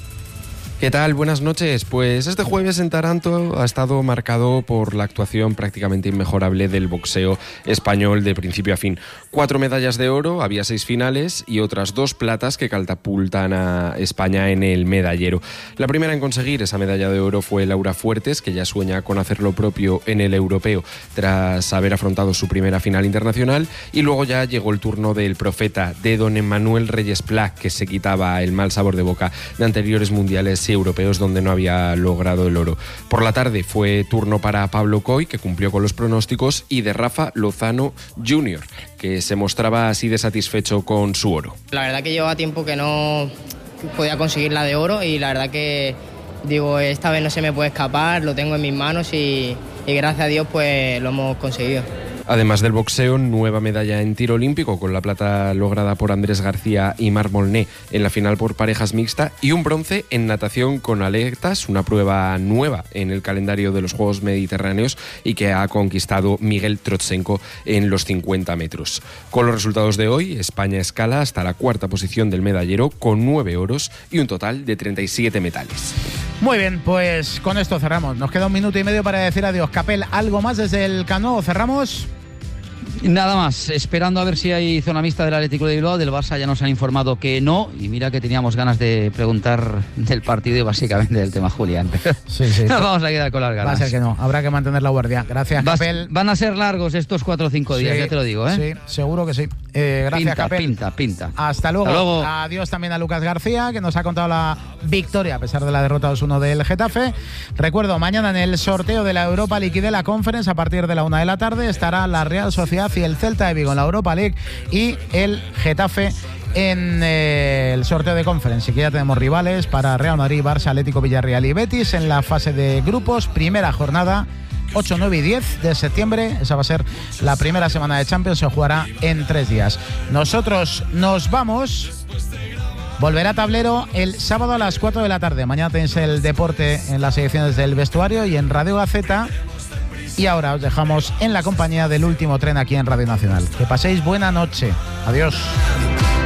¿Qué tal? Buenas noches. Pues este jueves en Taranto ha estado marcado por la actuación prácticamente inmejorable del boxeo español de principio a fin. Cuatro medallas de oro, había seis finales y otras dos platas que catapultan a España en el medallero. La primera en conseguir esa medalla de oro fue Laura Fuertes, que ya sueña con hacer lo propio en el europeo tras haber afrontado su primera final internacional, y luego ya llegó el turno del profeta, de don Emmanuel Reyes Pla, que se quitaba el mal sabor de boca de anteriores mundiales y europeos donde no había logrado el oro. Por la tarde fue turno para Pablo Coy, que cumplió con los pronósticos, y de Rafa Lozano junior, que se mostraba así de satisfecho con su oro. La verdad que llevaba tiempo que no podía conseguir la de oro y la verdad que digo, esta vez no se me puede escapar, lo tengo en mis manos y, y gracias a Dios pues lo hemos conseguido. Además del boxeo, nueva medalla en tiro olímpico, con la plata lograda por Andrés García y Marc Molné en la final por parejas mixta, y un bronce en natación con aletas, una prueba nueva en el calendario de los Juegos Mediterráneos y que ha conquistado Miguel Trotsenko en los cincuenta metros. Con los resultados de hoy, España escala hasta la cuarta posición del medallero con nueve oros y un total de treinta y siete metales. Muy bien, pues con esto cerramos. Nos queda un minuto y medio para decir adiós. Capel, ¿algo más desde el Cano? ¿Cerramos? Nada más, esperando a ver si hay zona mixta del Atlético de Bilbao. Del Barça ya nos han informado que no, y mira que teníamos ganas de preguntar del partido y básicamente del tema Julián. Sí, sí. Nos vamos a quedar con las ganas. Va a ser que no, habrá que mantener la guardia. Gracias, Vas, Capel. Van a ser largos estos cuatro o cinco días, sí, ya te lo digo, ¿eh? Sí, seguro que sí. Eh, gracias, pinta, Capel. Pinta, pinta, Hasta luego. Hasta luego. Adiós también a Lucas García, que nos ha contado la victoria a pesar de la derrota dos uno del Getafe. Recuerdo, mañana en el sorteo de la Europa League y de la Conference, a partir de la una de la tarde, estará la Real Sociedad y el Celta de Vigo en la Europa League y el Getafe en eh, el sorteo de Conference. Y que ya tenemos rivales para Real Madrid, Barça, Atlético, Villarreal y Betis en la fase de grupos. Primera jornada, ocho, nueve y diez de septiembre. Esa va a ser la primera semana de Champions. Se jugará en tres días. Nosotros nos vamos. Volverá Tablero el sábado a las cuatro de la tarde. Mañana tenéis el deporte en las ediciones del vestuario y en Radio Gaceta. Y ahora os dejamos en la compañía del último tren aquí en Radio Nacional. Que paséis buena noche. Adiós.